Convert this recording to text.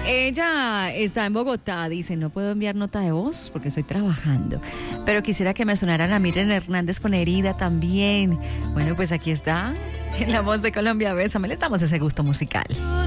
Ella está en Bogotá, dice, no puedo enviar nota de voz porque estoy trabajando, pero quisiera que me sonaran a Miriam Hernández con Herida también. Bueno, pues aquí está, en La Voz de Colombia, Bésame, les damos ese gusto musical.